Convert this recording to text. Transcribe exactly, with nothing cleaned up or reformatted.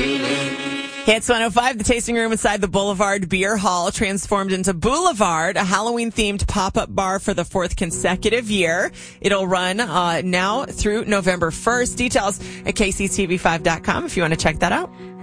Hits one oh five, the tasting room inside the Boulevard Beer Hall transformed into Boulevard, a Halloween-themed pop-up bar for the fourth consecutive year. It'll run uh, now through November first. Details at K C T V five dot com if you want to check that out.